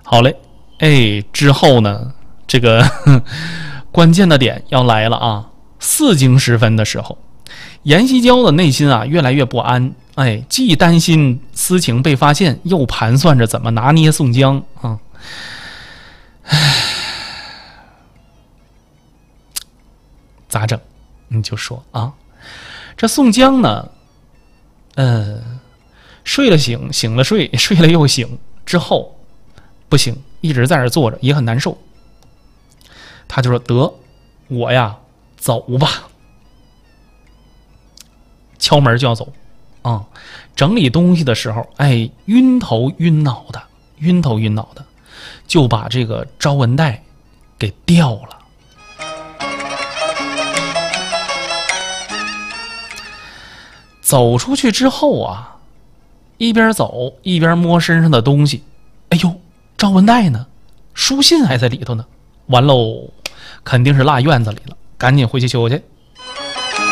好嘞，之后呢，这个关键的点要来了啊！4更时分的时候，阎锡交的内心啊越来越不安，既担心私情被发现，又盘算着怎么拿捏宋江啊。咋整？你就说啊，这宋江呢，睡了醒，醒了睡，睡了又醒，之后不行，一直在这坐着也很难受。他就说：“得，我呀走吧。”敲门就要走啊，整理东西的时候，晕头晕脑的，就把这个招文带给掉了。走出去之后啊，一边走一边摸身上的东西，哎呦，招文带呢？书信还在里头呢。完喽，肯定是落院子里了，赶紧回去修去。